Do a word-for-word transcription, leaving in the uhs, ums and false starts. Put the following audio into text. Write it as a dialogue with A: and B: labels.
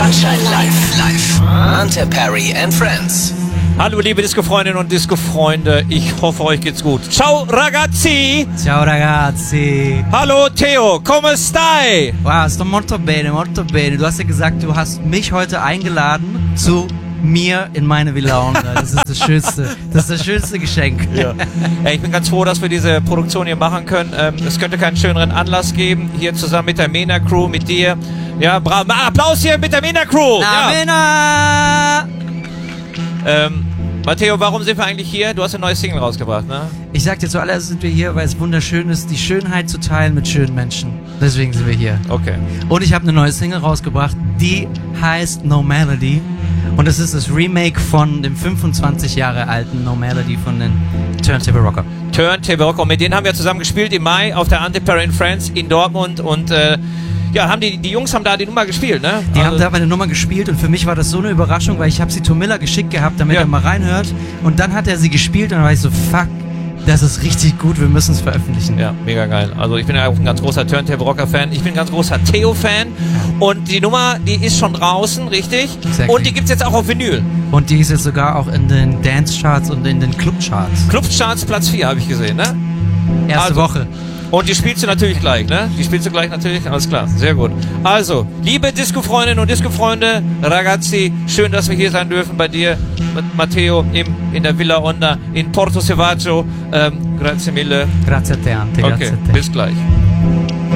A: Sunshine Live. Live. Ante Perry and Friends.
B: Hallo liebe Disco-Freundinnen und Disco-Freunde, ich hoffe euch geht's gut. Ciao ragazzi!
C: Ciao ragazzi!
B: Hallo Theo, come stai?
C: Wow, sto molto bene, molto bene. Du hast ja gesagt, du hast mich heute eingeladen zu mir in meine Villa Onda. Das ist das Schönste, das ist das schönste Geschenk.
B: Ja. Ja, ich bin ganz froh, dass wir diese Produktion hier machen können. Ähm, es könnte keinen schöneren Anlass geben, hier zusammen mit der Mena Crew, mit dir. Ja, bravo. Applaus hier mit der Mena Crew!
C: Na,
B: ja.
C: Mena!
B: Ähm, Matteo, warum sind wir eigentlich hier? Du hast ein neues Single rausgebracht, ne?
C: Ich sag dir zuallererst sind wir hier, weil es wunderschön ist, die Schönheit zu teilen mit schönen Menschen. Deswegen sind wir hier.
B: Okay.
C: Und ich habe eine neue Single rausgebracht, die heißt No Melody. Und das ist das Remake von dem fünfundzwanzig Jahre alten No Melody von den Turntable Rocker.
B: Turntable Rocker. Und mit denen haben wir zusammen gespielt im Mai auf der Ante Perry and Friends in Dortmund und äh, ja, haben die, die Jungs haben da die Nummer gespielt, ne?
C: Die
B: also
C: haben da meine Nummer gespielt und für mich war das so eine Überraschung, weil ich habe sie Tom Miller geschickt gehabt, damit
B: ja.
C: er mal reinhört. Und dann hat er sie gespielt und dann war ich so, fuck, das ist richtig gut, wir müssen es veröffentlichen.
B: Ja, mega geil. Also ich bin ja auch ein ganz großer Turntable Rocker Fan. Ich bin ein ganz großer Theo Fan. Und die Nummer, die ist schon draußen, richtig?
C: Exactly.
B: Und die gibt's jetzt auch auf Vinyl.
C: Und die ist jetzt sogar auch in den Dance Charts und in den Club Charts.
B: Club Charts Platz vier habe ich gesehen, ne?
C: Erste
B: also,
C: Woche.
B: Und die spielst du natürlich gleich, ne? Die spielst du gleich natürlich, alles klar, sehr gut. Also, liebe Disco-Freundinnen und Disco-Freunde, ragazzi, schön, dass wir hier sein dürfen bei dir, Matteo, im, in der Villa Onda, in Porto Sevaggio. Ähm, grazie mille.
C: Grazie a te, Ante,
B: Okay,
C: grazie a te.
B: bis gleich.